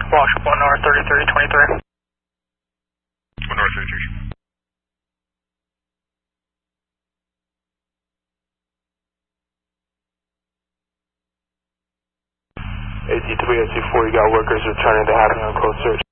Wash 1R3323. 1R33. AT3, SC4, you got workers returning to having a close search.